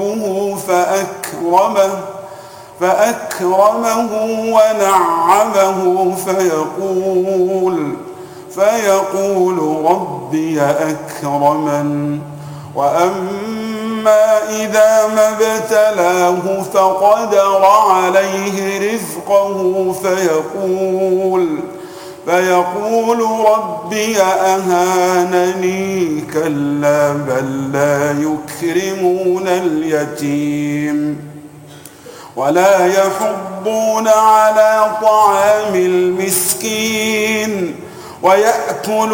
ربه فأكرمه ونعمه فيقول ربي أكرمن. وأما إذا ما ابتلاه فقدر عليه رزقه فيقول ربي أهانني. كلا بل لا يكرمون اليتيم ولا يحضون على طعام المسكين ويأكلون